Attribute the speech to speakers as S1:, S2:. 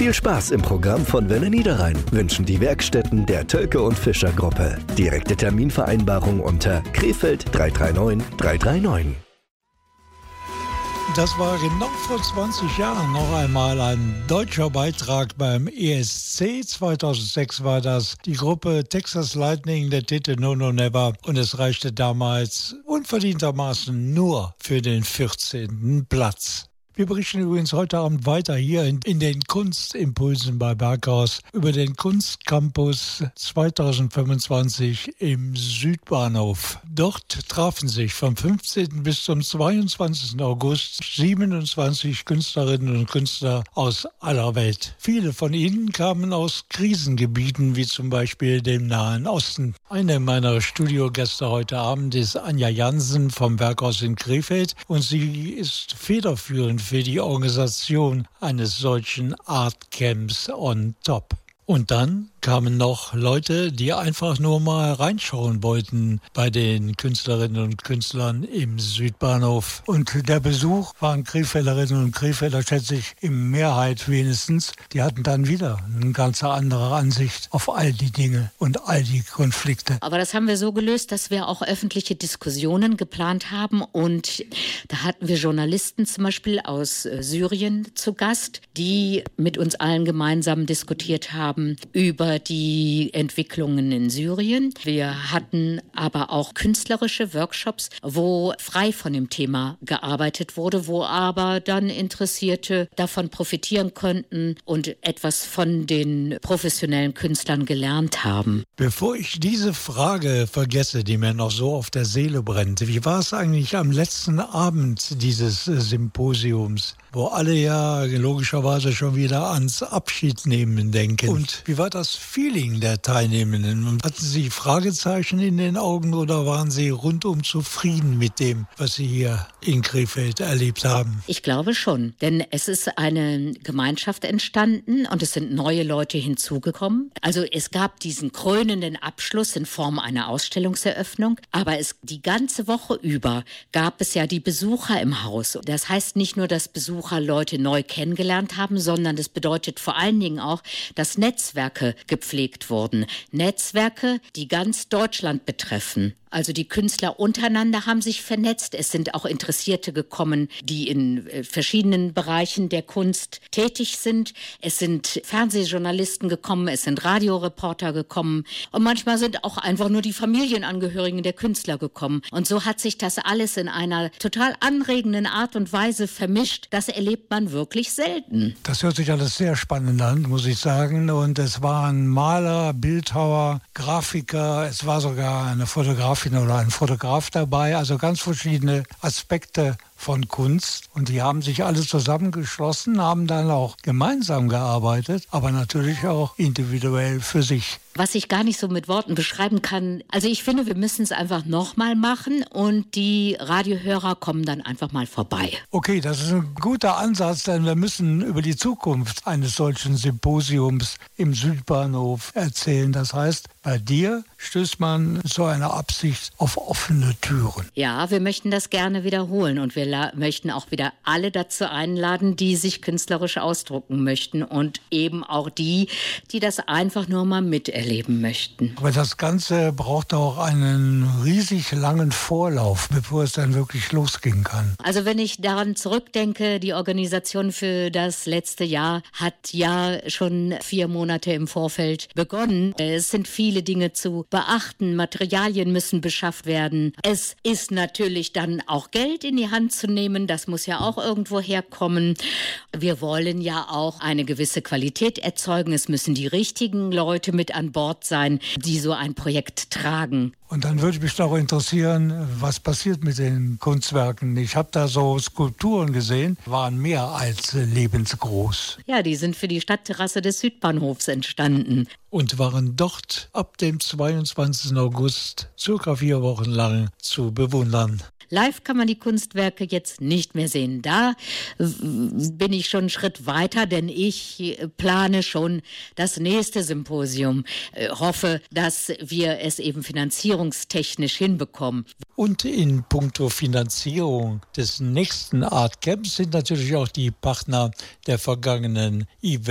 S1: Viel Spaß im Programm von Welle Niederrhein wünschen die Werkstätten der Tölke und Fischer Gruppe. Direkte Terminvereinbarung unter Krefeld 339 339.
S2: Das war genau vor 20 Jahren noch einmal ein deutscher Beitrag beim ESC. 2006 war das die Gruppe Texas Lightning, der Titel No No Never. Und es reichte damals unverdientermaßen nur für den 14. Platz. Wir berichten übrigens heute Abend weiter hier in den Kunstimpulsen bei Berghaus über den Kunstcampus 2025 im Südbahnhof. Dort trafen sich vom 15. bis zum 22. August 27 Künstlerinnen und Künstler aus aller Welt. Viele von ihnen kamen aus Krisengebieten wie zum Beispiel dem Nahen Osten. Eine meiner Studiogäste heute Abend ist Anja Jansen vom Berghaus in Krefeld und sie ist federführend für die Organisation eines solchen Art Camps on Top. Und dann kamen noch Leute, die einfach nur mal reinschauen wollten bei den Künstlerinnen und Künstlern im Südbahnhof. Und der Besuch waren Krefelderinnen und Krefelder, schätze ich, in Mehrheit wenigstens. Die hatten dann wieder eine ganz andere Ansicht auf all die Dinge und all die Konflikte.
S3: Aber das haben wir so gelöst, dass wir auch öffentliche Diskussionen geplant haben. Und da hatten wir Journalisten zum Beispiel aus Syrien zu Gast, die mit uns allen gemeinsam diskutiert haben über die Entwicklungen in Syrien. Wir hatten aber auch künstlerische Workshops, wo frei von dem Thema gearbeitet wurde, wo aber dann Interessierte davon profitieren konnten und etwas von den professionellen Künstlern gelernt haben.
S2: Bevor ich diese Frage vergesse, die mir noch so auf der Seele brennt, wie war es eigentlich am letzten Abend dieses Symposiums, wo alle ja logischerweise schon wieder ans Abschiednehmen denken? Und wie war das Feeling der Teilnehmenden? Hatten Sie Fragezeichen in den Augen oder waren Sie rundum zufrieden mit dem, was Sie hier in Krefeld erlebt haben?
S3: Ich glaube schon, denn es ist eine Gemeinschaft entstanden und es sind neue Leute hinzugekommen. Also es gab diesen krönenden Abschluss in Form einer Ausstellungseröffnung, aber die ganze Woche über gab es ja die Besucher im Haus. Das heißt nicht nur, dass Besucher Leute neu kennengelernt haben, sondern das bedeutet vor allen Dingen auch, dass Netzwerke gepflegt wurden. Netzwerke, die ganz Deutschland betreffen. Also die Künstler untereinander haben sich vernetzt. Es sind auch Interessierte gekommen, die in verschiedenen Bereichen der Kunst tätig sind. Es sind Fernsehjournalisten gekommen, es sind Radioreporter gekommen. Und manchmal sind auch einfach nur die Familienangehörigen der Künstler gekommen. Und so hat sich das alles in einer total anregenden Art und Weise vermischt. Das erlebt man wirklich selten.
S2: Das hört sich alles sehr spannend an, muss ich sagen. Und es waren Maler, Bildhauer, Grafiker, es war sogar eine Fotografin oder ein Fotograf dabei, also ganz verschiedene Aspekte von Kunst. Und die haben sich alle zusammengeschlossen, haben dann auch gemeinsam gearbeitet, aber natürlich auch individuell für sich.
S3: Was ich gar nicht so mit Worten beschreiben kann. Also ich finde, wir müssen es einfach nochmal machen und die Radiohörer kommen dann einfach mal vorbei.
S2: Okay, das ist ein guter Ansatz, denn wir müssen über die Zukunft eines solchen Symposiums im Südbahnhof erzählen. Das heißt, bei dir stößt man so eine Absicht auf offene Türen.
S3: Ja, wir möchten das gerne wiederholen und wir möchten auch wieder alle dazu einladen, die sich künstlerisch ausdrucken möchten und eben auch die das einfach nur mal miterleben möchten.
S2: Aber das Ganze braucht auch einen riesig langen Vorlauf, bevor es dann wirklich losgehen kann.
S3: Also wenn ich daran zurückdenke, die Organisation für das letzte Jahr hat ja schon 4 Monate im Vorfeld begonnen. Es sind viele Dinge zu beachten, Materialien müssen beschafft werden. Es ist natürlich dann auch Geld in die Hand zu nehmen, das muss ja auch irgendwo herkommen. Wir wollen ja auch eine gewisse Qualität erzeugen. Es müssen die richtigen Leute mit an Bord sein, die so ein Projekt tragen.
S2: Und dann würde mich noch interessieren, was passiert mit den Kunstwerken? Ich habe da so Skulpturen gesehen, waren mehr als lebensgroß.
S3: Ja, die sind für die Stadtterrasse des Südbahnhofs entstanden.
S2: Und waren dort ab dem 22. August circa 4 Wochen lang zu bewundern.
S3: Live kann man die Kunstwerke jetzt nicht mehr sehen. Da bin ich schon einen Schritt weiter, denn ich plane schon das nächste Symposium. Hoffe, dass wir es eben finanzierungstechnisch hinbekommen.
S2: Und in puncto Finanzierung des nächsten Art Camps sind natürlich auch die Partner der vergangenen Events